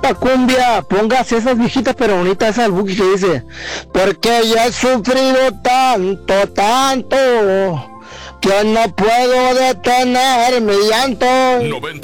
compa cumbia, póngase esas viejitas pero bonitas, esa del Buki que dice, porque ya he sufrido tanto, tanto, que no puedo detener mi llanto. 90.